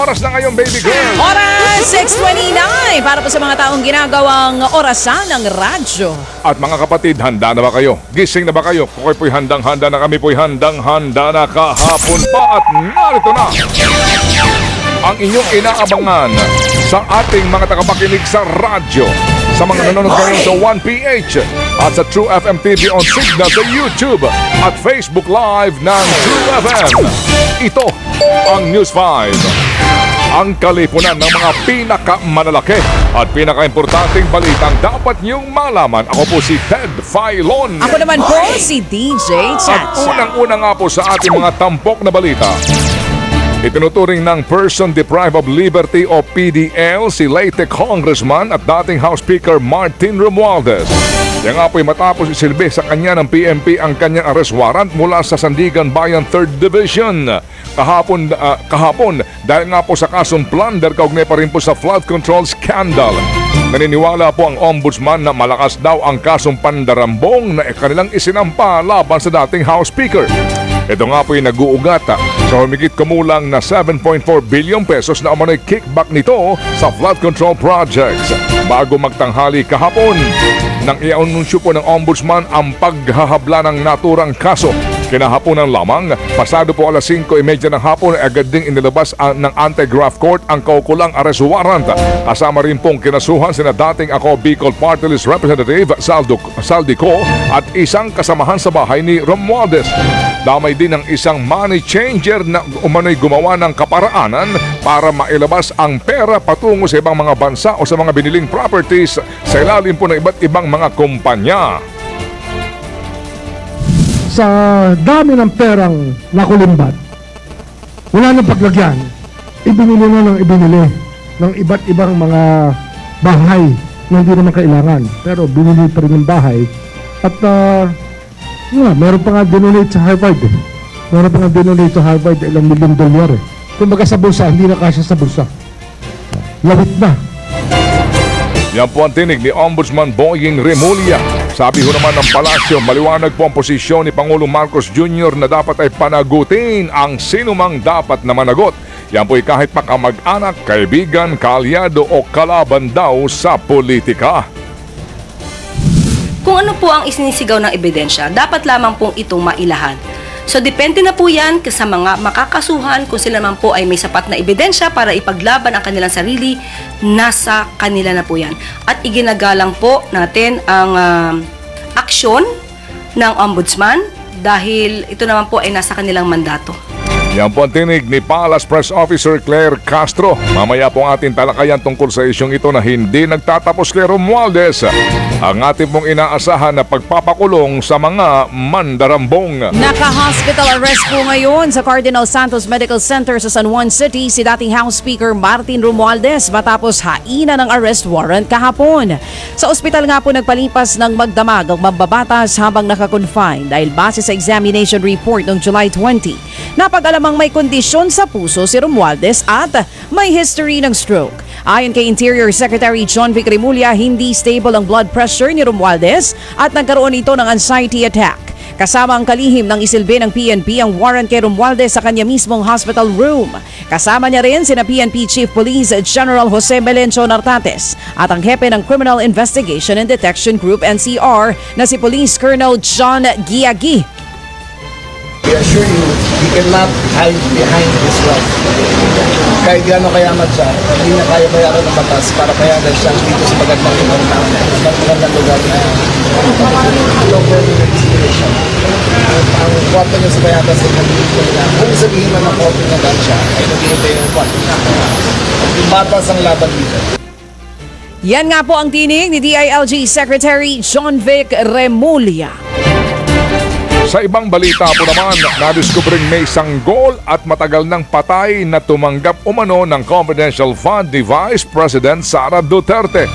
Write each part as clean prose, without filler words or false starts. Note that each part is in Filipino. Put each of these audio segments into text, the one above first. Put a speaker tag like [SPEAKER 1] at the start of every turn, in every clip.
[SPEAKER 1] Oras na ngayon, baby girl.
[SPEAKER 2] Oras 6:29 para po sa mga taong ginagawang orasan ng radyo.
[SPEAKER 1] At mga kapatid, handa na ba kayo? Gising na ba kayo? Kung kayo po'y handang-handa na, kami po'y handang-handa na kahapon pa. At narito na ang inyong inaabangan sa ating mga tagapakinig sa radyo, sa mga nanonood ngayon sa 1PH at sa True FM TV on Signal sa YouTube at Facebook Live ng True FM. Ito ang News 5. Ang kalipunan ng mga pinakamanalaki at pinakaimportanteng balitang dapat niyong malaman. Ako po si Ted Filon.
[SPEAKER 2] Ako naman po si DJ
[SPEAKER 1] At
[SPEAKER 2] Chacha.
[SPEAKER 1] unang-una nga po sa ating mga tampok na balita. Itinuturing ng Person Deprived of Liberty o PDL si late Congressman at dating House Speaker Martin Romualdez. Yan nga po'y matapos isilbi sa kanya ng PNP ang kanyang arrest warrant mula sa Sandigan Bayan 3rd Division. Kahapon dahil nga po sa kasong plunder kaugnay pa rin po sa flood control scandal. Naniniwala po ang ombudsman na malakas daw ang kasong pandarambong na kanilang isinampa laban sa dating House Speaker. Ito nga po yung nag-uugat sa humigit kumulang na 7.4 billion pesos na umano'y kickback nito sa flood control projects. Bago magtanghali kahapon, nang i-anunsyo po ng ombudsman ang paghahabla ng naturang kaso. Kinahaponan lamang, pasado po alas 5:30 ng hapon ay agad ding inilabas ng Anti-Graft Court ang kaukulang arrest warrant. Kasama rin pong kinasuhan sina dating ako Bicol Party List Representative Saldico at isang kasamahan sa bahay ni Romualdez. Damay din ng isang money changer na umano'y gumawa ng kaparaanan para mailabas ang pera patungo sa ibang mga bansa o sa mga biniling properties sa ilalim po ng iba't ibang mga kumpanya.
[SPEAKER 3] Sa dami ng perang nakulimbat, wala nang paglagyan, ibinili na ng ibinili ng iba't ibang mga bahay na hindi naman kailangan. Pero binili pa rin ng bahay at meron pa nga dinonate sa Harvard eh. Meron pa nga dinonate sa Harvard ilang milyong dolyar eh. Kumbaga sa bulsa, hindi na kasya sa bulsa. Lawit na.
[SPEAKER 1] Yan po ang tinig ni Ombudsman Boying Remulla. Sabi ho naman ng palasyo, maliwanag po ang posisyon ni Pangulong Marcos Jr. na dapat ay panagutin ang sinumang dapat na managot. Yan po'y kahit pa kamag-anak, kaibigan, kaalyado o kalaban daw sa politika.
[SPEAKER 4] Kung ano po ang isinisigaw ng ebidensya, dapat lamang pong itong mailahad. So, depende na po yan sa mga makakasuhan kung sila naman po ay may sapat na ebidensya para ipaglaban ang kanilang sarili, nasa kanila na po yan. At iginagalang po natin ang aksyon ng ombudsman dahil ito naman po ay nasa kanilang mandato.
[SPEAKER 1] Yan po ang tinig ni Palace Press Officer Claire Castro. Mamaya po ang ating talakayan tungkol sa isyong ito na hindi nagtatapos kay Romualdez. Ang ating pong inaasahan na pagpapakulong sa mga mandarambong.
[SPEAKER 2] Naka-hospital arrest po ngayon sa Cardinal Santos Medical Center sa San Juan City si dating House Speaker Martin Romualdez matapos haina ng arrest warrant kahapon. Sa ospital nga po nagpalipas ng magdamag ang mambabatas habang naka-confine dahil base sa examination report noong July 20. Napag-alamang may kondisyon sa puso si Romualdez at may history ng stroke. Ayon kay Interior Secretary John Vic Remulla, hindi stable ang blood pressure ni Romualdez at nagkaroon ito ng anxiety attack. Kasama ang kalihim ng isilbi ng PNP ang warrant kay Romualdez sa kanya mismong hospital room. Kasama niya rin sina PNP Chief Police General Jose Melencio Nartates at ang hepe ng Criminal Investigation and Detection Group NCR na si Police Colonel John Giagi.
[SPEAKER 5] I assure you, he cannot hide behind his wealth. Kahit gano'ng kayaman siya, hindi na kaya bayaran ng batas para payagan siya dito sa magandang lugar na magandang lugar na low permanent situation. Ang kwarto niya sa bayatas ay nag-iipon na. Kung sabihin man ng kwarto niya dahil siya, ay nag-iipon yung kwarto niya. Yung batas ang laban dito.
[SPEAKER 2] Yan nga po ang tinig ni DILG Secretary John Vic Remulla.
[SPEAKER 1] Sa ibang balita po naman, nadiskubring may sanggol at matagal ng patay na tumanggap umano ng confidential fund ni Vice President Sara Duterte.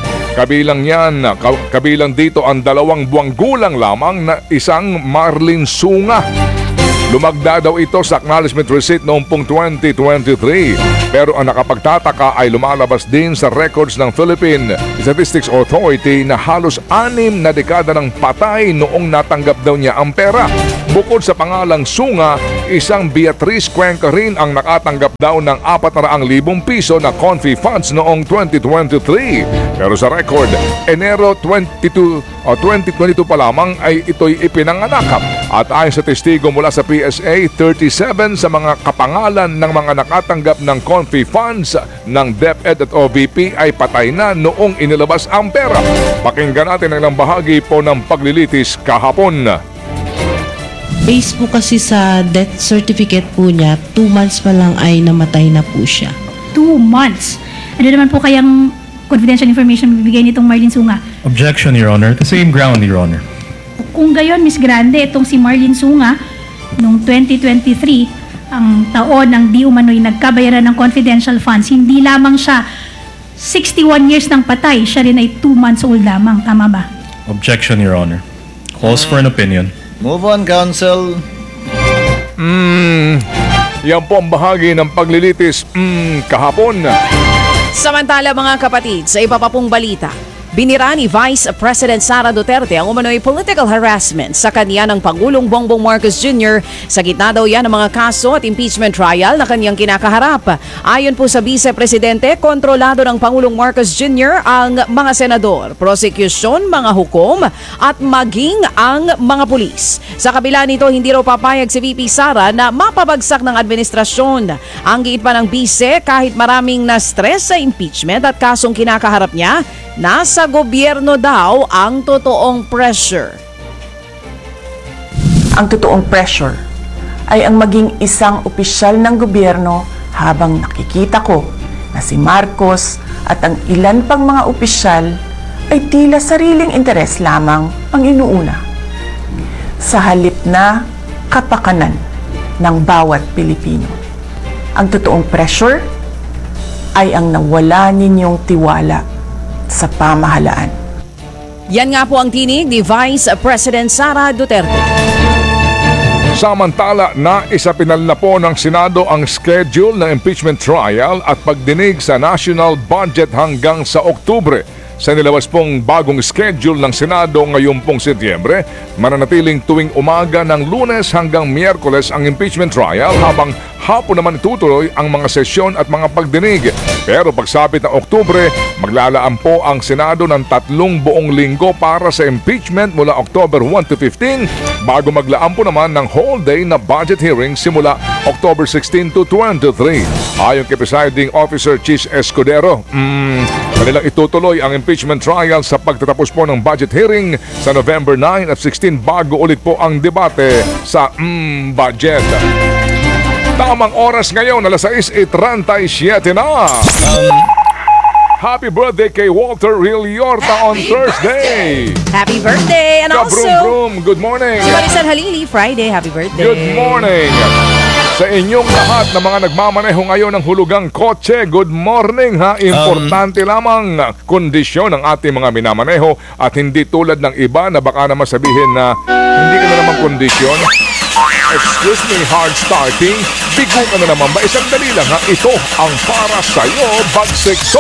[SPEAKER 1] Kabilang dito ang 2 buwang gulang lamang na isang Marlene Sunga. Lumagda daw ito sa acknowledgement receipt noong pong 2023. Pero ang nakapagtataka ay lumalabas din sa records ng Philippine Statistics Authority na halos 6 na dekada ng patay noong natanggap daw niya ang pera. Bukod sa pangalang Sunga, isang Beatrice Cuenca rin ang nakatanggap daw ng 400,000 piso na Confi funds noong 2023. Pero sa record, Enero 2022 pa lamang ay ito'y ipinanganak. At ayon sa testigo mula sa PSA, 37 sa mga kapangalan ng mga nakatanggap ng Confi funds ng DepEd at OVP ay patay na noong inilabas ang pera. Pakinggan natin ang ilang bahagi po ng paglilitis kahapon.
[SPEAKER 6] Base po kasi sa death certificate po niya, 2 months pa lang ay namatay na po siya.
[SPEAKER 7] 2 months. Ano naman po kayang confidential information bibigay nitong Marlene Sunga?
[SPEAKER 8] Objection, Your Honor. The same ground, Your Honor.
[SPEAKER 7] Kung gayon, Miss Grande, itong si Marlene Sunga, noong 2023, ang taon ng di umano'y nagkabayaran ng confidential funds, hindi lamang siya 61 years ng patay, siya rin ay 2 months old lamang. Tama ba?
[SPEAKER 8] Objection, Your Honor. Calls for an opinion.
[SPEAKER 5] Move on, counsel.
[SPEAKER 1] Yan po ang bahagi ng paglilitis kahapon.
[SPEAKER 2] Samantala mga kapatid, sa iba pa pong balita, binira ni Vice President Sara Duterte ang umano'y political harassment sa kanya ng Pangulong Bongbong Marcos Jr. Sa gitna daw yan ng mga kaso at impeachment trial na kanyang kinakaharap. Ayon po sa Vice Presidente, kontrolado ng Pangulong Marcos Jr. ang mga senador, prosecution, mga hukom at maging ang mga pulis. Sa kabila nito, hindi raw papayag si VP Sara na mapabagsak ng administrasyon. Ang giit pa ng Vice, kahit maraming na-stress sa impeachment at kasong kinakaharap niya, nasa gobyerno daw ang totoong pressure.
[SPEAKER 9] Ang totoong pressure ay ang maging isang opisyal ng gobyerno habang nakikita ko na si Marcos at ang ilan pang mga opisyal ay tila sariling interes lamang ang inuuna. Sa halip na kapakanan ng bawat Pilipino. Ang totoong pressure ay ang nawala ninyong tiwala sa pamahalaan.
[SPEAKER 2] Yan nga po ang tinig ni Vice President Sara Duterte.
[SPEAKER 1] Samantala, naisapinal na po ng Senado ang schedule ng impeachment trial at pagdinig sa national budget hanggang sa Oktubre. Sa nilabas pong bagong schedule ng Senado ngayong pong Setyembre, mananatiling tuwing umaga ng Lunes hanggang Miyerkules ang impeachment trial habang hapon naman itutuloy ang mga sesyon at mga pagdinig. Pero pagsapit ng Oktubre, maglalaan po ang Senado ng 3 buong linggo para sa impeachment mula October 1 to 15 bago maglaan po naman ng whole day na budget hearing simula October 16 to 23. Ayon kay Presiding Officer Chis Escudero, kanilang itutuloy ang impeachment trial sa pagtatapos po ng budget hearing sa November 9 at 16 bago ulit po ang debate sa budget. Tamang oras ngayon, alas 6:37 na. Happy birthday kay Walter Rilliorta on Thursday.
[SPEAKER 2] Happy birthday! And
[SPEAKER 1] Kabrum
[SPEAKER 2] also,
[SPEAKER 1] Brum, good morning.
[SPEAKER 2] si Maricel Halili, Friday, happy birthday.
[SPEAKER 1] Good morning. Sa inyong lahat na mga nagmamaneho ngayon ng hulugang kotse, good morning ha. Importante lamang kondisyon ng ating mga minamaneho at hindi tulad ng iba na baka naman sabihin na hindi ka na naman kondisyon. Excuse me, hard starting. Bigo ka na naman ba? Isang dali lang ha. Ito ang para sa'yo, Bagsekso.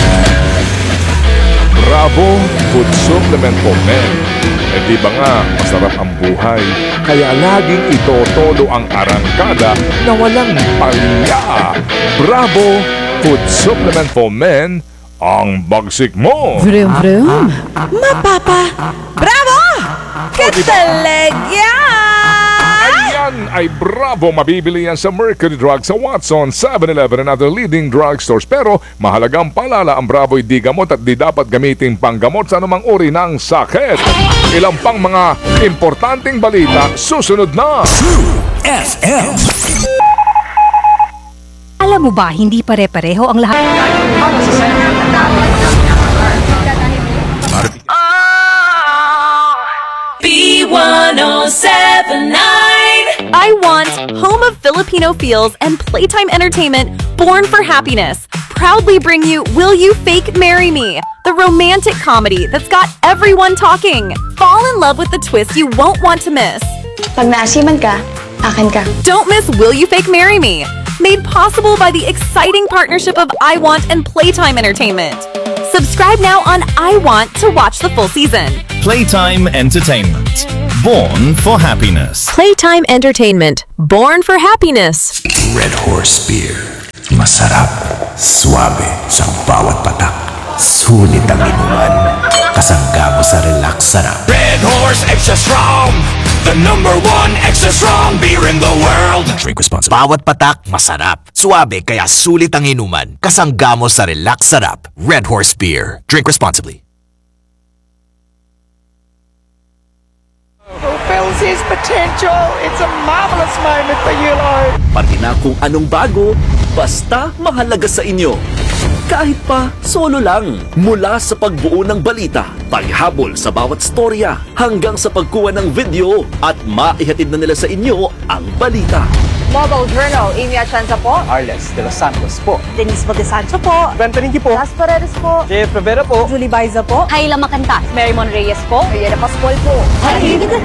[SPEAKER 1] Bravo Food Supplement for Men. Eh di ba nga, masarap ang buhay. Kaya laging itotolo ang arangkada na walang palya. Bravo Food Supplement for Men, ang bagsik mo.
[SPEAKER 2] Vroom, vroom. Mapapa. Bravo! Katalaga!
[SPEAKER 1] Ayan ay Bravo. Mabibili yan sa Mercury Drug, sa Watson, 7-Eleven and other leading drugstores. Pero mahalagang paalala, ang Bravo ay di gamot at di dapat gamitin panggamot sa anumang uri ng sakit. Ilang pang mga importanteng balita susunod na.
[SPEAKER 10] FM.
[SPEAKER 7] Alam mo ba, hindi pare-pareho ang lahat.
[SPEAKER 11] B1079. I want home of Filipino feels and playtime entertainment born for happiness. Proudly bring you Will You Fake Marry Me? The romantic comedy that's got everyone talking. Fall in love with the twist you won't want to miss.
[SPEAKER 12] Pag naasiman ka, akin ka.
[SPEAKER 11] Don't miss Will You Fake Marry Me? Made possible by the exciting partnership of I Want and Playtime Entertainment. Subscribe now on I Want to watch the full season.
[SPEAKER 10] Playtime Entertainment. Born for happiness.
[SPEAKER 11] Playtime Entertainment, born for happiness.
[SPEAKER 10] Red Horse Beer. Masarap, suabe sa bawat patak. Sulit ang inuman. Kasangga mo sa relax sarap. Red Horse Extra Strong. The #1 extra strong beer in the world. Drink responsibly. Bawat patak, masarap. Suabe kaya sulit ang inuman. Kasangga mo sa relax sarap. Red Horse Beer. Drink responsibly.
[SPEAKER 13] Fulfills his potential. It's a marvelous moment for Yulo.
[SPEAKER 14] Pati na kung anong bago, basta mahalaga sa inyo. Kahit pa solo lang, mula sa pagbuo ng balita, paghabol sa bawat storya, hanggang sa pagkuha ng video at maihatid na nila sa inyo ang balita.
[SPEAKER 15] Mobile Journal, Amy Atienza po.
[SPEAKER 16] Arles de los Santos po.
[SPEAKER 15] Denise Bagassancho po.
[SPEAKER 16] Bentoniki po.
[SPEAKER 15] Las Paredes po.
[SPEAKER 16] Jeff Rivera po.
[SPEAKER 15] Julie Baiza po. Kayla Macantas. Marymon Reyes po. Mariela Pascual po.